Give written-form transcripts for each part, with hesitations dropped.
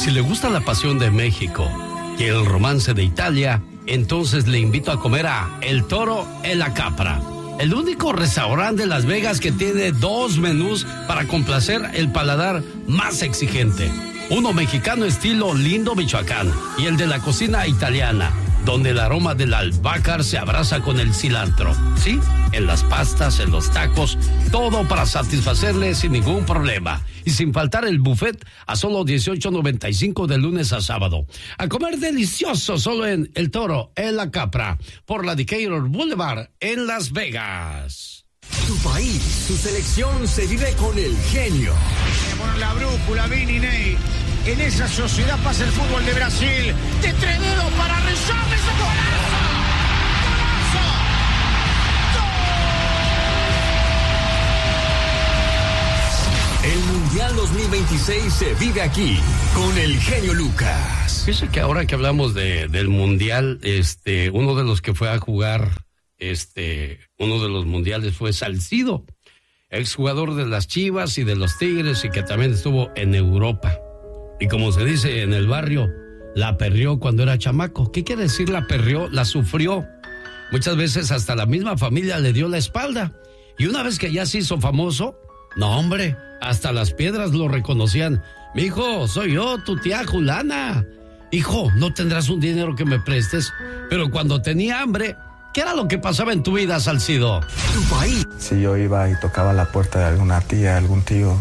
Si le gusta la pasión de México y el romance de Italia, entonces le invito a comer a El Toro en la Capra, el único restaurante de Las Vegas que tiene 2 menús para complacer el paladar más exigente. Uno mexicano estilo Lindo, Michoacán, y el de la cocina italiana, donde el aroma del albácar se abraza con el cilantro. Sí, en las pastas, en los tacos, todo para satisfacerle sin ningún problema. Y sin faltar el buffet a solo $18.95 de lunes a sábado. A comer delicioso solo en El Toro, en la Capra, por la Decatur Boulevard, en Las Vegas. Tu país, tu selección se vive con el genio. Por la brújula, Vini, Ney. En esa sociedad pasa el fútbol de Brasil. De 3 dedos para Richarlison. ¡Ese golazo! ¡Golazo! El Mundial 2026 se vive aquí con el genio Lucas. Fíjese que ahora que hablamos del Mundial, uno de los que fue a jugar uno de los mundiales fue Salcido, exjugador de las Chivas y de los Tigres, y que también estuvo en Europa. Y como se dice en el barrio, la perrió cuando era chamaco. ¿Qué quiere decir la perrió? La sufrió. Muchas veces hasta la misma familia le dio la espalda. Y una vez que ya se hizo famoso, no hombre, hasta las piedras lo reconocían. Mijo, soy yo, tu tía Julana. Hijo, ¿no tendrás un dinero que me prestes? Pero cuando tenía hambre, ¿qué era lo que pasaba en tu vida, Salcido? Tu país. Si yo iba y tocaba la puerta de alguna tía, algún tío,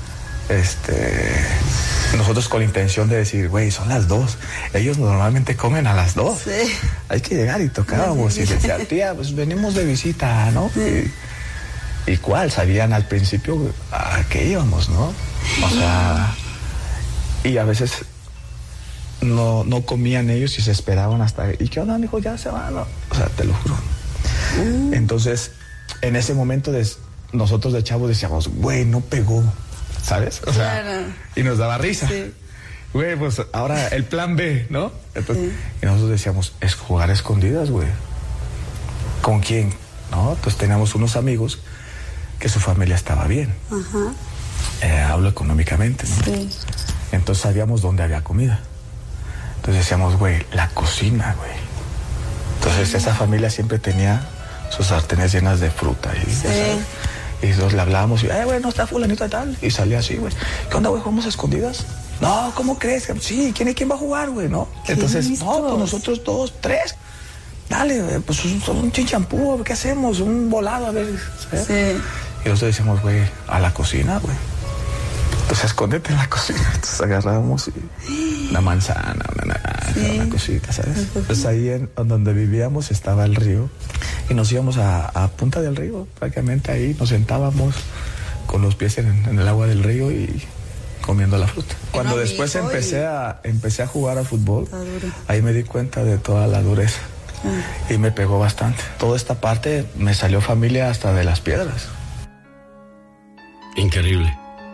nosotros con la intención de decir, güey, son las 2. Ellos normalmente comen a las 2. Sí. Hay que llegar y tocábamos y decía, tía, pues venimos de visita, ¿no? Sí. ¿Y cuál? Sabían al principio a qué íbamos, ¿no? O sea, y a veces no comían ellos y se esperaban hasta, ¿y qué onda, mijo? Ya se van, ¿no? O sea, te lo juro. Entonces, en ese momento nosotros de chavos decíamos, güey, no pegó, ¿sabes? O sea, claro. Y nos daba risa. Sí. Güey, pues ahora el plan B, ¿no? Entonces, sí. Y nosotros decíamos, es jugar a escondidas, güey. ¿Con quién? ¿No? Entonces teníamos unos amigos que su familia estaba bien. Ajá. Hablo económicamente, ¿no? Sí. Entonces sabíamos dónde había comida. Entonces decíamos, güey, la cocina, güey. Entonces esa familia siempre tenía sus sartenes llenas de fruta. Y, sí. Y nosotros le hablábamos y, güey, no está fulanito tal. Y salía así, güey. ¿Qué onda, güey? ¿Jugamos a escondidas? No, ¿cómo crees? Sí, ¿quién va a jugar, güey? ¿No? Entonces, no, pues nosotros 2, 3. Dale, pues un chinchampú, ¿qué hacemos? Un volado, a ver. ¿sabes? Sí. Y nosotros decíamos, güey, a la cocina, güey. Entonces, escóndete en la cocina. Entonces agarrábamos una manzana, una naranja, una cosita, ¿sabes? Entonces ahí en donde vivíamos estaba el río y nos íbamos a punta del río, prácticamente ahí nos sentábamos con los pies en el agua del río y comiendo la fruta. Cuando después empecé a jugar al fútbol, ahí me di cuenta de toda la dureza y me pegó bastante. Toda esta parte me salió familia hasta de las piedras. Increíble.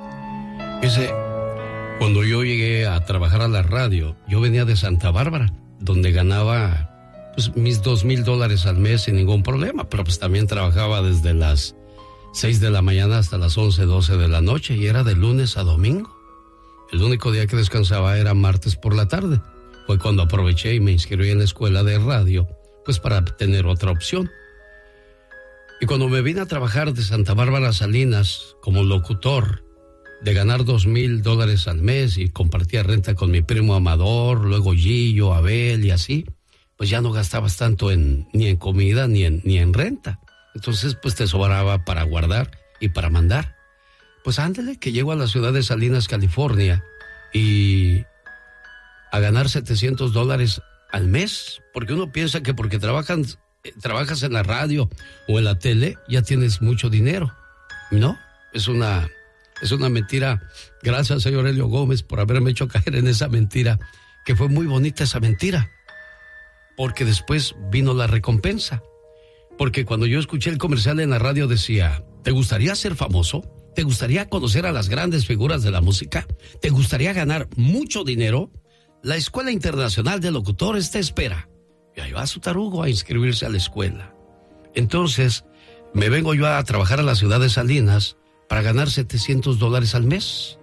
Cuando yo llegué a trabajar a la radio, yo venía de Santa Bárbara, donde ganaba pues, mis $2,000 al mes sin ningún problema, pero pues también trabajaba desde las 6 de la mañana hasta las 11, 12 de la noche, y era de lunes a domingo. El único día que descansaba era martes por la tarde. Fue cuando aproveché y me inscribí en la escuela de radio, pues para tener otra opción. Y cuando me vine a trabajar de Santa Bárbara a Salinas como locutor, de ganar $2,000 al mes y compartía renta con mi primo Amador, luego Gillo, Abel y así, pues ya no gastabas tanto ni en comida ni en renta. Entonces pues te sobraba para guardar y para mandar. Pues ándale, que llego a la ciudad de Salinas, California, y a ganar $700 al mes, porque uno piensa que porque trabajas en la radio o en la tele, ya tienes mucho dinero. No, es una mentira. Gracias, señor Helio Gómez, por haberme hecho caer en esa mentira, que fue muy bonita esa mentira, porque después vino la recompensa. Porque cuando yo escuché el comercial en la radio decía, ¿te gustaría ser famoso? ¿Te gustaría conocer a las grandes figuras de la música? ¿Te gustaría ganar mucho dinero? La Escuela Internacional de Locutores te espera. Y ahí va su tarugo a inscribirse a la escuela. Entonces, me vengo yo a trabajar a la ciudad de Salinas para ganar $700 al mes.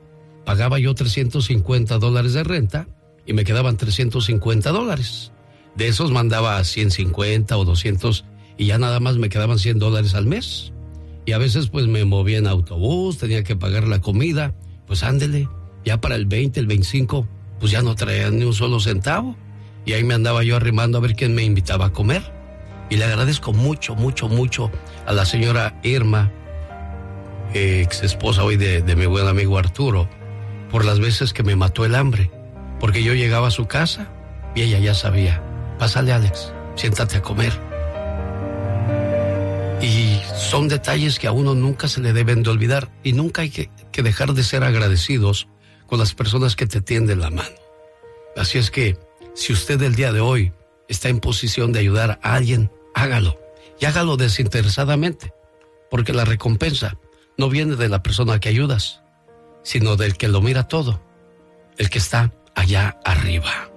pagaba yo $350 de renta y me quedaban $350. De esos mandaba 150 o 200 y ya nada más me quedaban $100 al mes. Y a veces pues me movía en autobús, tenía que pagar la comida, pues ándele, ya para el 20, el 25, pues ya no traía ni un solo centavo. Y ahí me andaba yo arrimando a ver quién me invitaba a comer. Y le agradezco mucho, mucho, mucho a la señora Irma, ex esposa hoy de mi buen amigo Arturo, por las veces que me mató el hambre. Porque yo llegaba a su casa y ella ya sabía, pásale Alex, siéntate a comer. Y son detalles que a uno nunca se le deben de olvidar y nunca hay que dejar de ser agradecidos con las personas que te tienden la mano. Así es que, si usted el día de hoy está en posición de ayudar a alguien, hágalo. Y hágalo desinteresadamente, porque la recompensa no viene de la persona que ayudas, sino del que lo mira todo, el que está allá arriba.